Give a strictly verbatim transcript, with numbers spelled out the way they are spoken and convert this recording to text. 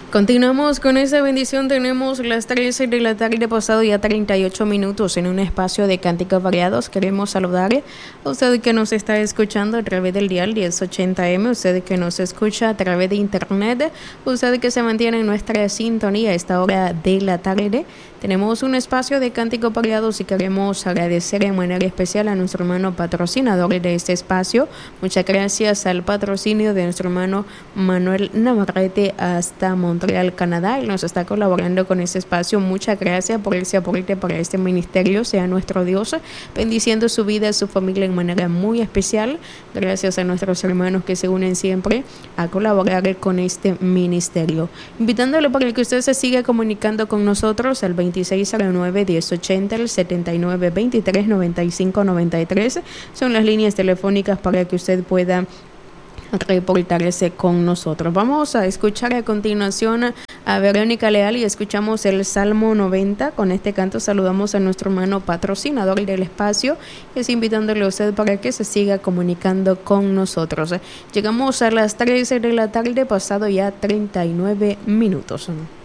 Continuamos con esa bendición. Tenemos las trece de la tarde, pasado ya treinta y ocho minutos en un espacio de cánticos variados. Queremos saludar a usted que nos está escuchando a través del dial diez ochenta eme, usted que nos escucha a través de internet, usted que se mantiene en nuestra sintonía a esta hora de la tarde. Tenemos un espacio de cánticos variados y queremos agradecer en manera especial a nuestro hermano patrocinador de este espacio. Muchas gracias al patrocinio de nuestro hermano Manuel Navarrete hasta Montreal, Canadá. Él nos está colaborando con este espacio. Muchas gracias por ese aporte para este ministerio. Sea nuestro Dios bendiciendo su vida, su familia en manera muy especial. Gracias a nuestros hermanos que se unen siempre a colaborar con este ministerio. Invitándole para que usted se siga comunicando con nosotros al veintiséis cero nueve, diez ochenta, el setenta y nueve, veintitrés, noventa y cinco, noventa y tres. Son las líneas telefónicas para que usted pueda reportarse con nosotros. Vamos a escuchar a continuación a Verónica Leal y escuchamos el Salmo noventa. Con este canto saludamos a nuestro hermano patrocinador del espacio, y es invitándole a usted para que se siga comunicando con nosotros. Llegamos a las trece de la tarde, pasado ya treinta y nueve minutos.